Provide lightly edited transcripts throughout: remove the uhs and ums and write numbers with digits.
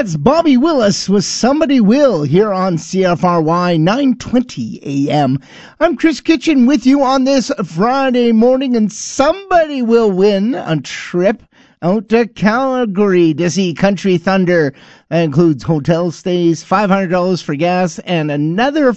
That's Bobby Willis with Somebody Will here on CFRY 920 AM. I'm Chris Kitchen with you on this Friday morning, and somebody will win a trip out to Calgary to see Country Thunder. That includes hotel stays, $500 for gas, and another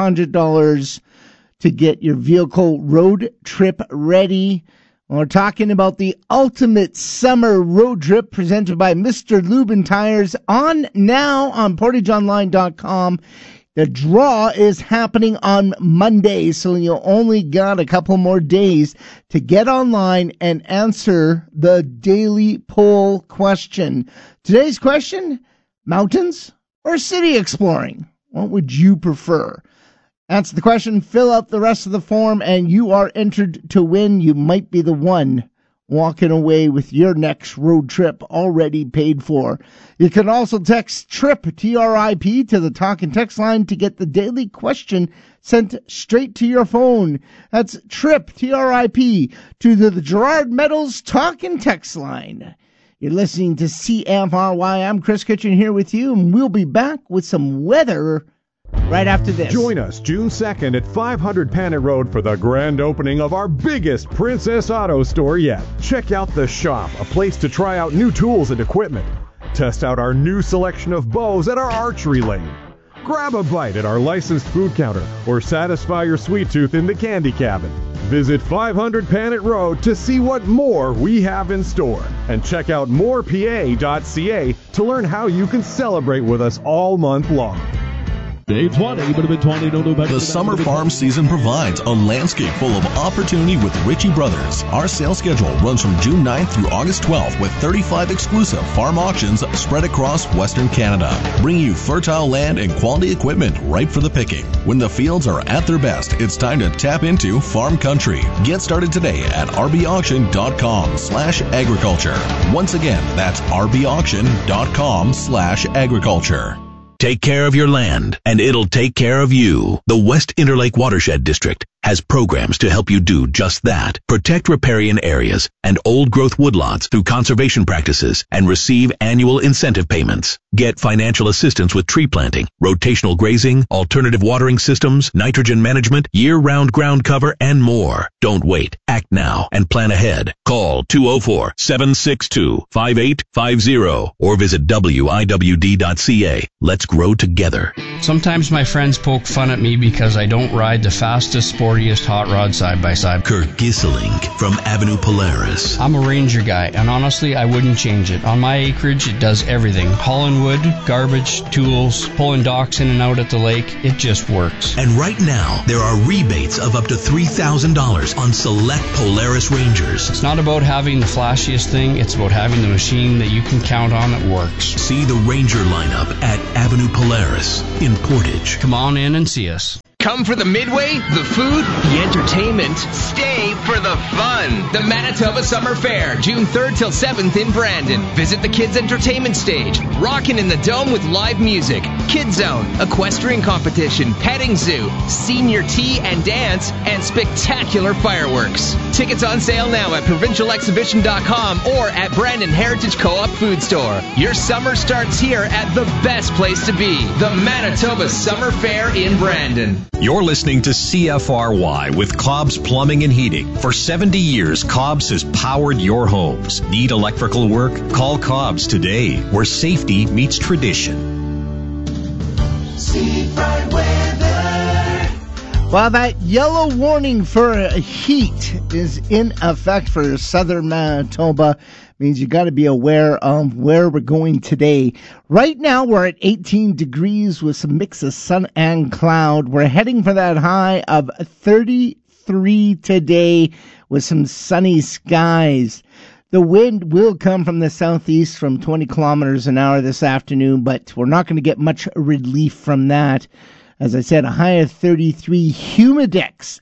$500 to get your vehicle road trip ready. We're talking about the ultimate summer road trip presented by Mr. Lubin Tires on now on PortageOnline.com. The draw is happening on Monday, so you only got a couple more days to get online and answer the daily poll question. Today's question, mountains or city exploring? What would you prefer? Answer the question, fill out the rest of the form, and you are entered to win. You might be the one walking away with your next road trip already paid for. You can also text TRIP, T-R-I-P, to the talk and text line to get the daily question sent straight to your phone. That's TRIP, T-R-I-P, to the Gerard Meadows talk and text line. You're listening to CFRY. I'm Chris Kitchen here with you, and we'll be back with some weather right after this. Join us June 2nd at 500 Panet Road for the grand opening of our biggest Princess Auto store yet. Check out the shop, a place to try out new tools and equipment. Test out our new selection of bows at our archery lane. Grab a bite at our licensed food counter or satisfy your sweet tooth in the candy cabin. Visit 500 Panet Road to see what more we have in store. And check out morepa.ca to learn how you can celebrate with us all month long. Day 20, but a bit 20, don't do better. The summer farm season provides a landscape full of opportunity with Ritchie Brothers. Our sales schedule runs from June 9th through August 12th with 35 exclusive farm auctions spread across Western Canada. Bring you fertile land and quality equipment ripe for the picking. When the fields are at their best, it's time to tap into farm country. Get started today at rbauction.com/agriculture. Once again, that's rbauction.com/agriculture. Take care of your land, and it'll take care of you. The West Interlake Watershed District has programs to help you do just that. Protect riparian areas and old-growth woodlots through conservation practices and receive annual incentive payments. Get financial assistance with tree planting, rotational grazing, alternative watering systems, nitrogen management, year-round ground cover, and more. Don't wait. Act now and plan ahead. Call 204-762-5850 or visit wiwd.ca. Let's grow together. Sometimes my friends poke fun at me because I don't ride the fastest, sportiest hot rod side-by-side. Kurt Gisselink from Avenue Polaris. I'm a Ranger guy, and honestly, I wouldn't change it. On my acreage, it does everything. Hauling wood, garbage, tools, pulling docks in and out at the lake. It just works. And right now, there are rebates of up to $3,000 on select Polaris Rangers. It's not about having the flashiest thing. It's about having the machine that you can count on that works. See the Ranger lineup at Avenue Polaris in Portage. Come on in and see us. Come for the Midway, the food, the entertainment. Stay for the fun. The Manitoba Summer Fair, June 3rd till 7th in Brandon. Visit the Kids Entertainment Stage. Rockin' in the Dome with live music. Kids Zone, equestrian competition, petting zoo, senior tea and dance, and spectacular fireworks. Tickets on sale now at provincialexhibition.com or at Brandon Heritage Co-op Food Store. Your summer starts here at the best place to be, the Manitoba Summer Fair in Brandon. You're listening to CFRY with Cobb's Plumbing and Heating. For 70 years, Cobb's has powered your homes. Need electrical work? Call Cobb's today, where safety meets tradition. Seafront weather. Well, that yellow warning for heat is in effect for southern Manitoba. Means you got to be aware of where we're going today. Right now, we're at 18 degrees with some mix of sun and cloud. We're heading for that high of 33 today with some sunny skies. The wind will come from the southeast from 20 kilometers an hour this afternoon, but we're not going to get much relief from that. As I said, a high of 33. Humidex,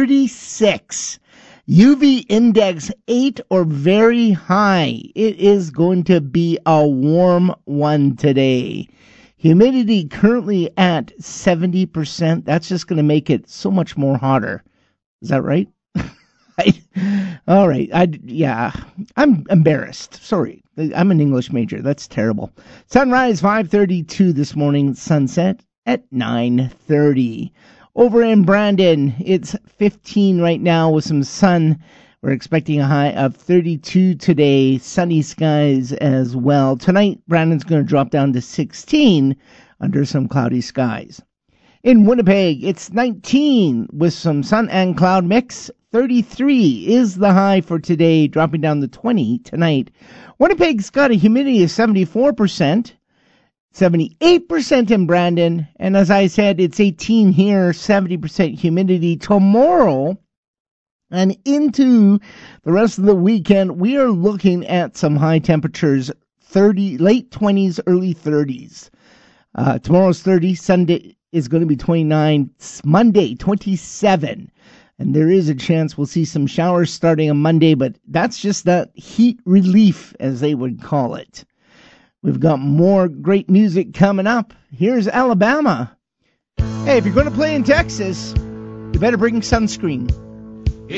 36. UV index 8 or very high. It is going to be a warm one today. Humidity currently at 70%. That's just going to make it so much more hotter. Is that right? All right. I'm embarrassed. Sorry. I'm an English major. That's terrible. Sunrise 5:32 this morning. Sunset at 9:30. Over in Brandon, it's 15 right now with some sun. We're expecting a high of 32 today. Sunny skies as well. Tonight, Brandon's going to drop down to 16 under some cloudy skies. In Winnipeg, it's 19 with some sun and cloud mix. 33 is the high for today, dropping down to 20 tonight. Winnipeg's got a humidity of 74%, 78% in Brandon, and as I said, it's 18 here, 70% humidity. Tomorrow and into the rest of the weekend, we are looking at some high temperatures, late 20s, early 30s. Tomorrow's 30, Sunday is going to be 29, Monday 27. And there is a chance we'll see some showers starting on Monday, but that's just that heat relief, as they would call it. We've got more great music coming up. Here's Alabama. Hey, if you're going to play in Texas, you better bring sunscreen.